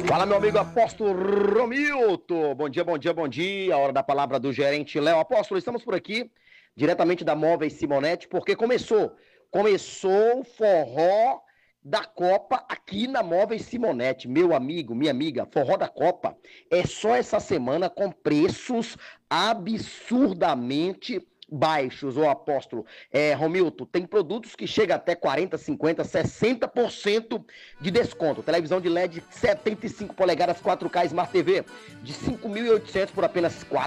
Fala, meu amigo Apóstolo Romilton. Bom dia, bom dia, bom dia. A hora da palavra do gerente Léo. Apóstolo, estamos por aqui, diretamente da Móveis Simonetti, porque começou o forró da Copa aqui na Móveis Simonetti. Meu amigo, minha amiga, forró da Copa é só essa semana com preços absurdamente baixos, ô Apóstolo. Romilton, tem produtos que chegam até 40, 50, 60% de desconto. Televisão de LED 75 polegadas 4K Smart TV de 5.800 por apenas R$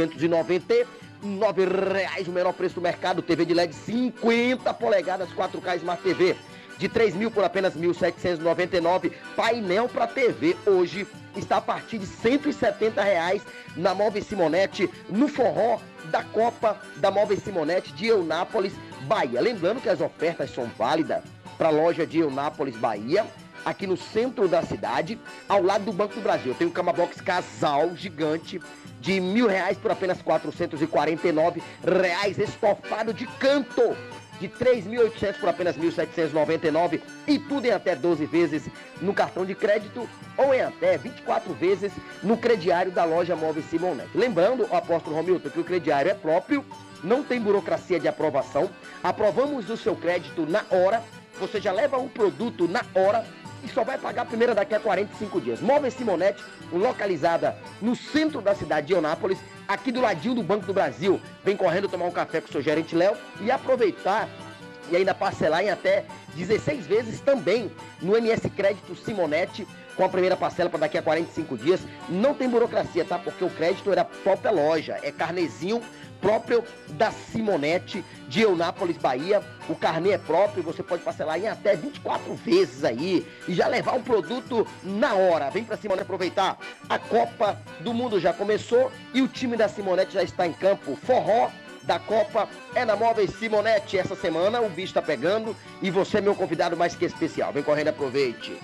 4.299 reais, o menor preço do mercado. TV de LED 50 polegadas 4K Smart TV de 3.000 por apenas 1.799. Painel para TV hoje está a partir de R$ 170 reais na Móveis Simonetti, no forró da Copa da Móveis Simonetti de Eunápolis, Bahia. Lembrando que as ofertas são válidas para a loja de Eunápolis, Bahia, aqui no centro da cidade, ao lado do Banco do Brasil. Tem um cama box casal gigante de R$ 1.000 por apenas R$ 449, estofado de canto de 3.800 por apenas 1.799, e tudo em até 12 vezes no cartão de crédito ou em até 24 vezes no crediário da loja Móveis Simonetti. Lembrando, o Apóstolo Romilton, que o crediário é próprio, não tem burocracia de aprovação, aprovamos o seu crédito na hora, você já leva o produto na hora e só vai pagar a primeira daqui a 45 dias. Móveis Simonetti, localizada no centro da cidade de Eunápolis, aqui do ladinho do Banco do Brasil. Vem correndo tomar um café com o seu gerente Léo e aproveitar e ainda parcelar em até 16 vezes também no MS Crédito Simonetti, com a primeira parcela para daqui a 45 dias. Não tem burocracia, tá? Porque o crédito era própria loja, é carnezinho próprio da Simonetti de Eunápolis, Bahia. O carnê é próprio, você pode parcelar em até 24 vezes aí e já levar um produto na hora. Vem pra Simonetti aproveitar. A Copa do Mundo já começou e o time da Simonetti já está em campo. Forró da Copa é na Móveis Simonetti essa semana. O bicho tá pegando e você é meu convidado mais que especial. Vem correndo, aproveite.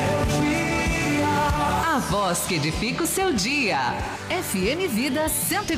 A voz que edifica o seu dia. FM Vida 104,9.